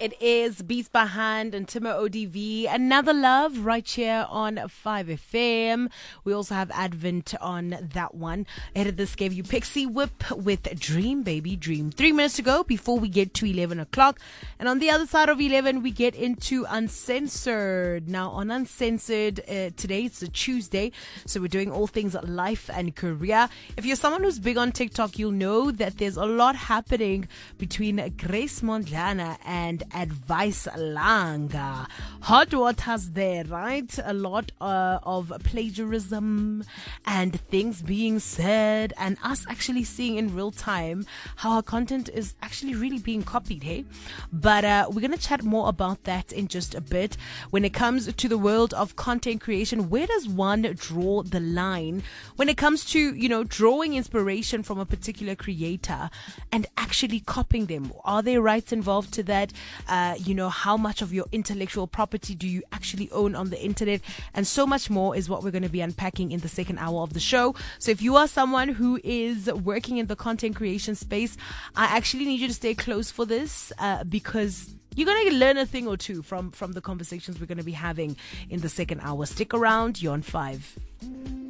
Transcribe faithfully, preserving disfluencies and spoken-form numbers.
It is Beats by Hand and Timo O D V. Another love right here on five F M. We also have Advent on that one. Ahead of this, gave you Pixie Whip with Dream Baby Dream. Three minutes to go before we get to eleven o'clock. And on the other side of eleven, we get into Uncensored. Now, on Uncensored, uh, today it's a Tuesday, so we're doing all things life and career. If you're someone who's big on TikTok, you'll know that there's a lot happening between Grace Mondlane and Advice Langa. Hot waters there, right? A lot uh, of plagiarism and things being said, and us actually seeing in real time how our content is actually really being copied, hey? But uh, we're going to chat more about that in just a bit. When it comes to the world of content creation, where does one draw the line when it comes to, you know, drawing inspiration from a particular creator and actually copying them? Are there rights involved to that? Uh, you know, how much of your intellectual property do you actually own on the internet? And so much more is what we're going to be unpacking in the second hour of the show. So if you are someone who is working in the content creation space, I actually need you to stay close for this uh, because you're going to learn a thing or two from, from the conversations we're going to be having in the second hour. Stick around. You're on five.